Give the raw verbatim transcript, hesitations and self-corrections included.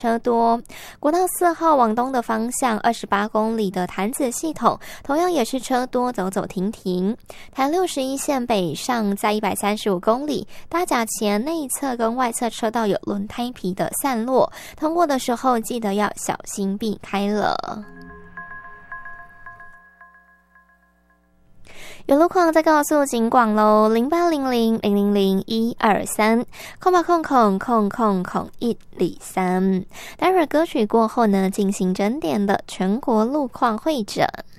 车多，国道四号往东的方向二十八公里的潭子系统同样也是车多，走走停停。台六十一线北上在一百三十五公里，大甲前内侧跟外侧车道有轮胎皮的散落，通过的时候记得要小心避开了。有路况再告诉警广喽，零八零零零零零一二三空吧空空空空空一里三。待会儿歌曲过后呢，进行整点的全国路况会诊。